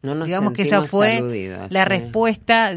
No nos Digamos que esa fue saludidos, la respuesta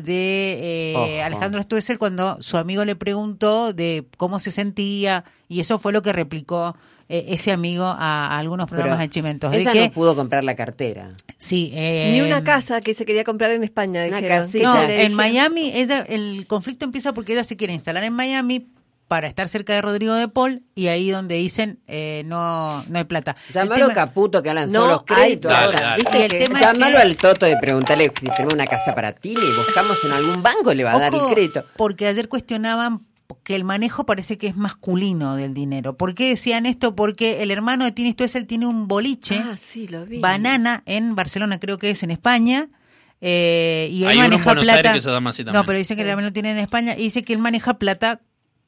de Alejandro Stoessel cuando su amigo le preguntó de cómo se sentía, y eso fue lo que replicó ese amigo a algunos programas de Chimentos. Ella de que, no pudo comprar la cartera. Sí. Ni una casa que se quería comprar en España. No, en Miami, el conflicto empieza porque ella se quiere instalar en Miami para estar cerca de Rodrigo de Paul, y ahí donde dicen no hay plata. Llamalo Caputo que lanzó los créditos. ¿Viste? El tema llámalo al Toto de preguntarle si tenemos una casa para ti, le buscamos en algún banco, le va a dar el crédito. Porque ayer cuestionaban que el manejo parece que es masculino del dinero. ¿Por qué decían esto? Porque el hermano de Tini Stoessel tiene un boliche, lo vi. Banana, en Barcelona, creo que es, en España. Y él hay maneja uno en Buenos plata. Aires que se llama así también. No, pero dicen que también lo tienen en España, y dice que él maneja plata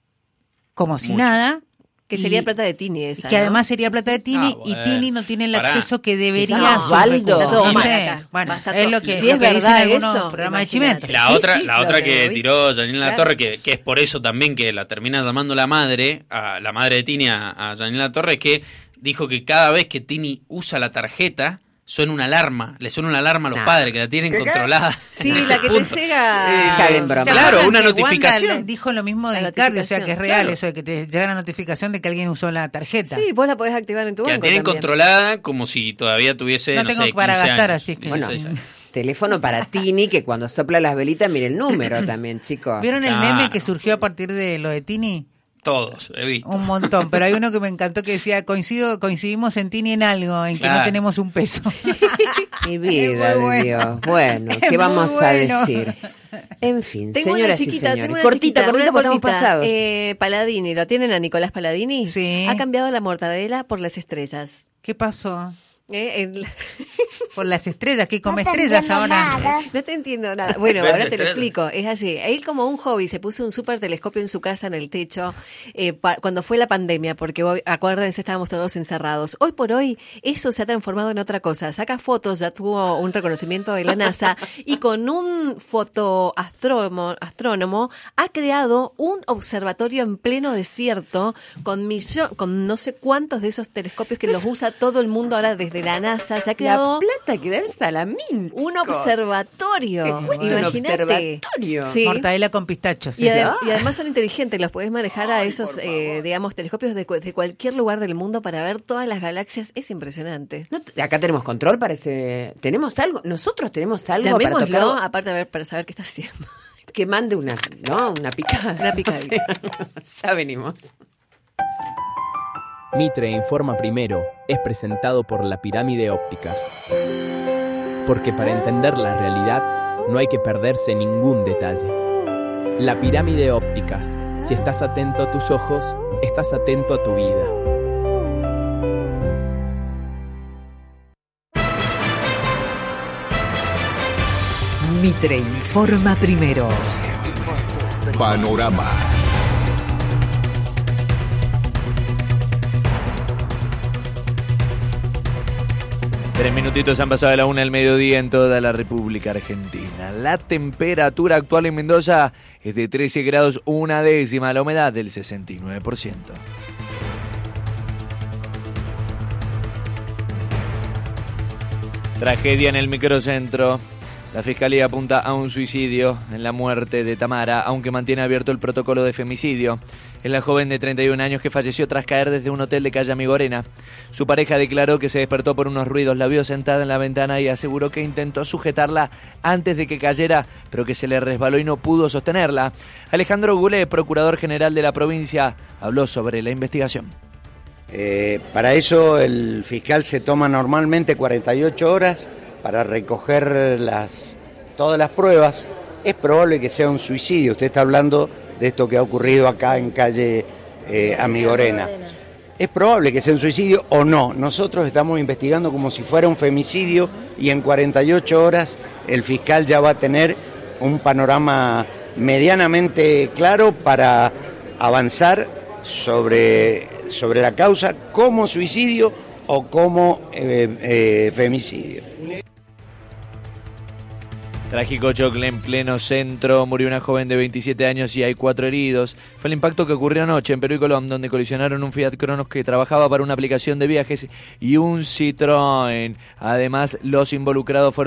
como si nada. Que sería plata de Tini esa, que ¿no? además sería plata de Tini, y Tini no tiene el acceso que debería a sus Osvaldo. recursos. No sé, Acá. bueno, Basta es lo que, si es dicen verdad algunos eso, programas de imagínate. Chimentos. La otra que tiró Janine Latorre, Claro. que es por eso también que la termina llamando la madre de Tini a Janine Latorre, que dijo que cada vez que Tini usa la tarjeta suena una alarma a los padres que la tienen controlada. Sí, en ese la que punto. te llega. Claro, una que notificación. Wanda dijo lo mismo de Icardi, o sea que es real eso de que te llega la notificación de que alguien usó la tarjeta. Sí, vos la podés activar en tu Que la banco tienen también. controlada como si todavía tuviese, No tengo sé, para 15 gastar, años, así que 16 sí. años. Teléfono para Tini, que cuando sopla las velitas, mire el número también, chicos. ¿Vieron el Claro. meme que surgió a partir de lo de Tini? Todos, he visto. Un montón, pero hay uno que me encantó que decía, coincidimos en Tini en algo, en que no tenemos un peso. Mi vida de bueno. Dios. Bueno, Es ¿qué muy vamos bueno. a decir? En fin, Tengo señoras una chiquita, y señores. tengo una Cortita, chiquita, porque una estamos cortita. pasados. Paladini, ¿lo tienen a Nicolás Paladini? Sí. Ha cambiado la mortadela por las estrellas. ¿Qué pasó? El- Por las estrellas, que come estrellas ahora. No te entiendo nada. Bueno, Vende ahora te lo estrellas. explico. Es así. Él como un hobby se puso un súper telescopio en su casa en el techo cuando fue la pandemia, porque hoy, acuérdense, estábamos todos encerrados. Hoy por hoy eso se ha transformado en otra cosa. Saca fotos, ya tuvo un reconocimiento de la NASA y con un fotoastrónomo ha creado un observatorio en pleno desierto con no sé cuántos de esos telescopios que los usa todo el mundo ahora desde la NASA. Se ha creado La plata que da el Salamín, un chicos. observatorio. ¿Qué cuesta un Imagínate. observatorio? Sí. Mortadela con pistachos. Y además son inteligentes, los podés manejar a esos, digamos, telescopios de cualquier lugar del mundo para ver todas las galaxias. Es impresionante. No, acá tenemos control, parece. ¿Tenemos algo? Nosotros tenemos algo para Llamémoslo, tocar. aparte para saber qué está haciendo. Que mande una picada. Una picadita. O sea, ya venimos. Mitre Informa Primero es presentado por La Pirámide Ópticas. Porque para entender la realidad no hay que perderse ningún detalle. La Pirámide Ópticas. Si estás atento a tus ojos, estás atento a tu vida. Mitre Informa Primero. Panorama. Tres minutitos han pasado de la 1 del mediodía en toda la República Argentina. La temperatura actual en Mendoza es de 13 grados una décima, la humedad del 69%. Tragedia en el microcentro. La Fiscalía apunta a un suicidio en la muerte de Tamara, aunque mantiene abierto el protocolo de femicidio. Es la joven de 31 años que falleció tras caer desde un hotel de calle Amigorena. Su pareja declaró que se despertó por unos ruidos, la vio sentada en la ventana y aseguró que intentó sujetarla antes de que cayera, pero que se le resbaló y no pudo sostenerla. Alejandro Gule, procurador general de la provincia, habló sobre la investigación. Para eso el fiscal se toma normalmente 48 horas para recoger todas las pruebas. Es probable que sea un suicidio. Usted está hablando de esto que ha ocurrido acá en calle Amigorena. Es probable que sea un suicidio o no. Nosotros estamos investigando como si fuera un femicidio y en 48 horas el fiscal ya va a tener un panorama medianamente claro para avanzar sobre la causa como suicidio o como femicidio. Trágico choque en pleno centro, murió una joven de 27 años y hay 4 heridos. Fue el impacto que ocurrió anoche en Perú y Colón, donde colisionaron un Fiat Cronos que trabajaba para una aplicación de viajes y un Citroën. Además, los involucrados fueron